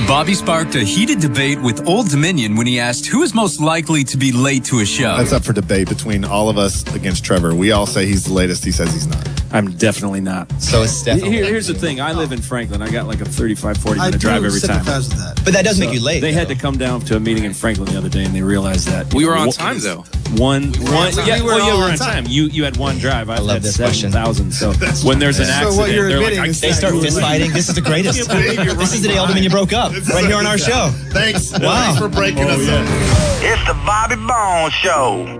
Bobby sparked a heated debate with Old Dominion when he asked who is most likely to be late to a show. That's up for debate between all of us against Trevor. We all say he's the latest. He says he's not. I'm definitely not. So it's definitely. Here's the thing. I live in Franklin. I got like a 35, 40 minute drive every time. With that. But that does make you late. They had to come down to a meeting in Franklin the other day, and they realized that we were on time though. We were on time. You had one drive. I love this question. 7,000. So when there's an accident, what you're they're admitting like, is They start fist fighting. This is the greatest. This is the day Old Dominion broke up. Right here on our show. Thanks. Wow. Thanks for breaking us up. It's the Bobby Bones Show.